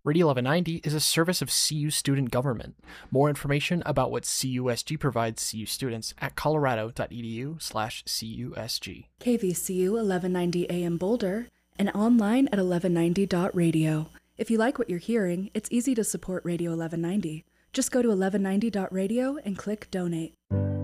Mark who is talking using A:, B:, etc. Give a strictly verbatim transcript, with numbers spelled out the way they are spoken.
A: Radio eleven ninety is a service of C U student government. More information about what C U S G provides C U students at colorado.edu slash CUSG.
B: K V C U eleven ninety A M Boulder and online at eleven ninety dot radio. If you like what you're hearing, it's easy to support Radio eleven ninety. Just go to eleven ninety dot radio and click donate.